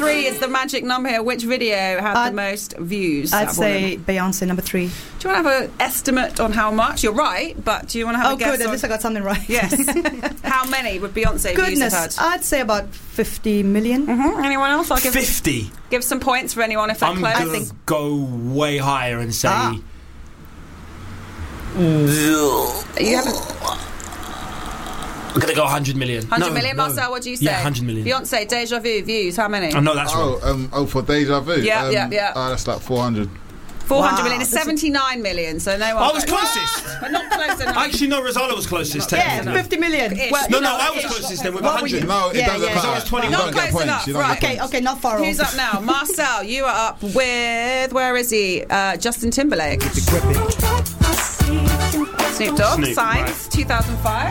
3 is the magic number here. Which video had the most views? I'd say Beyonce, number 3. Do you want to have an estimate on how much? You're right, but do you want to have a guess? Oh, good. At least I got something right. Yes. How many would Beyonce views have had? I'd say about 50 million. Anyone else? I'll give 50. Give some points for anyone if they're close. I'm going to go way higher and say... You haven't... I'm going to go 100 million. 100 million? Marcel, what do you say? Yeah, 100 million. Beyonce, Deja Vu, views, how many? Oh, no, that's wrong. For Deja Vu? Yeah. That's like 400. 400 million is 79 million, so no one... I was closest. But not close enough. Actually, no, Rosala was closest. Yeah, 50 million. Well, no, I was closest then with 100. No, it doesn't matter. I was 21. Not close enough, right. Okay, not far off. Who's up now? Marcel, you are up with... Where is he? Justin Timberlake. Snoop Dogg, Snoop, Signs, right. 2005.